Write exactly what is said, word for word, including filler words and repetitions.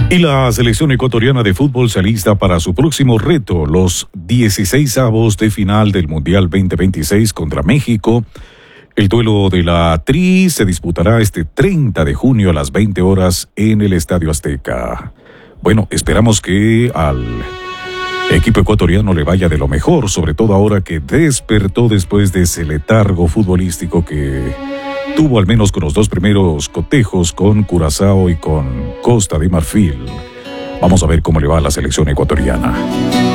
Y la selección ecuatoriana de fútbol se alista para su próximo reto, los dieciseisavos de final del Mundial veinte veintiséis contra México. El duelo de la Tri se disputará este treinta de junio a las veinte horas en el Estadio Azteca. Bueno, esperamos que al equipo ecuatoriano le vaya de lo mejor, sobre todo ahora que despertó después de ese letargo futbolístico que tuvo al menos con los dos primeros cotejos con Curazao y con Costa de Marfil. Vamos a ver cómo le va a la selección ecuatoriana.